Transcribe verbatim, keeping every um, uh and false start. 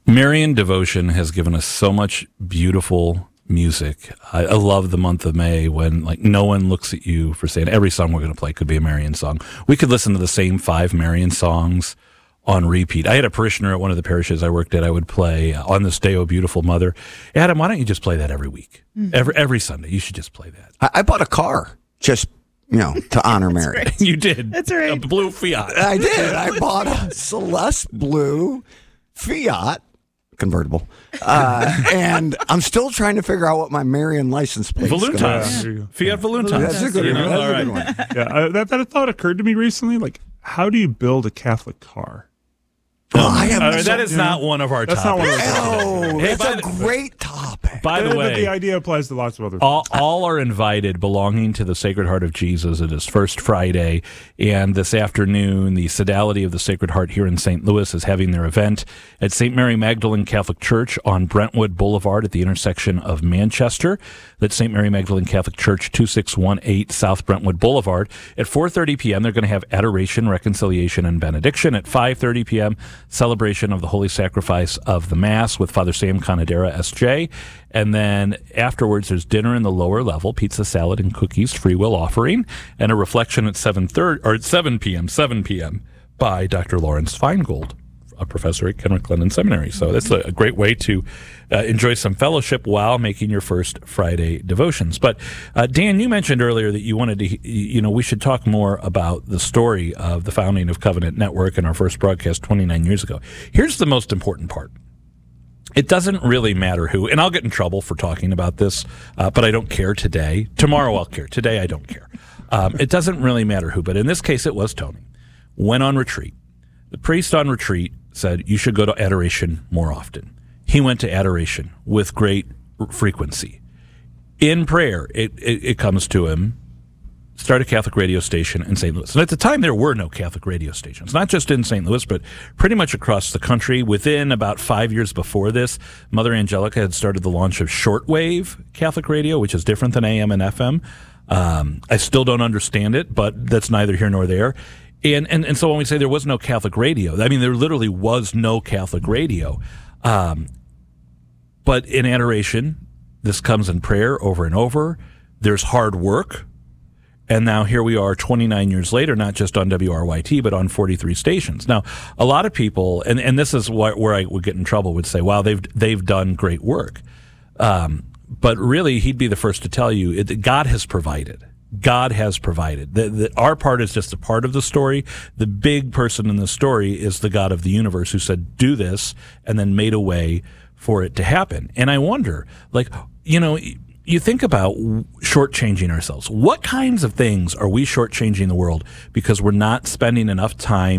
Marian Devotion has given us so much beautiful music. I, I love the month of May when like no one looks at you for saying every song we're going to play could be a Marian song. We could listen to the same five Marian songs on repeat. I had a parishioner at one of the parishes I worked at. I would play uh, On This Day, O Beautiful Mother. Adam, why don't you just play that every week? Mm-hmm. Every every Sunday. You should just play that. I, I bought a car just, you know, to honor Mary. Right. You did. That's right. A blue Fiat. I did. I bought a Celeste blue Fiat convertible. Uh, and I'm still trying to figure out what my Marian license plate is. Voluntas. Yeah. Fiat Voluntas. That's a good You one. know, That's all a good right. one. Yeah, uh, that, that thought occurred to me recently. Like, how do you build a Catholic car? Well, I have Uh, so- that is you not know, one of our that's not topics. one of our Oh, Hey, that's by a the- great topic. By the But way, the idea applies to lots of other all, all are invited belonging to the Sacred Heart of Jesus. It is First Friday, and this afternoon, the Sodality of the Sacred Heart here in Saint Louis is having their event at Saint Mary Magdalene Catholic Church on Brentwood Boulevard at the intersection of Manchester. That's Saint Mary Magdalene Catholic Church, two six one eight South Brentwood Boulevard. At four thirty p.m., they're going to have adoration, reconciliation, and benediction. At five thirty p.m., celebration of the Holy Sacrifice of the Mass with Father Sam Conadera, S J. And then afterwards, there's dinner in the lower level, pizza, salad, and cookies, free will offering, and a reflection at seven thirty or at seven p.m. seven p.m. by Doctor Lawrence Feingold, a professor at Kenrick Glennon Seminary. So that's a great way to uh, enjoy some fellowship while making your first Friday devotions. But uh, Dan, you mentioned earlier that you wanted to, you know, we should talk more about the story of the founding of Covenant Network and our first broadcast twenty-nine years ago. Here's the most important part. It doesn't really matter who, and I'll get in trouble for talking about this, uh, but I don't care today. Tomorrow I'll care. Today I don't care. Um, it doesn't really matter who, but in this case it was Tony. Went on retreat. The priest on retreat said, you should go to adoration more often. He went to adoration with great frequency. In prayer, it, it, it comes to him, start a Catholic radio station in Saint Louis. And at the time, there were no Catholic radio stations, not just in Saint Louis, but pretty much across the country. Within about five years before this, Mother Angelica had started the launch of shortwave Catholic radio, which is different than A M and F M. Um, I still don't understand it, but that's neither here nor there. And, and and so when we say there was no Catholic radio, I mean, there literally was no Catholic radio. Um, but in adoration, this comes in prayer over and over. There's hard work. And now here we are twenty-nine years later, not just on W R Y T, but on forty-three stations. Now, a lot of people, and, and this is wh- where I would get in trouble, would say, wow, they've they've done great work. Um, but really, he'd be the first to tell you, it, God has provided. God has provided. The, the, our part is just a part of the story. The big person in the story is the God of the universe who said, do this, and then made a way for it to happen. And I wonder, like, you know, you think about shortchanging ourselves. What kinds of things are we shortchanging the world because we're not spending enough time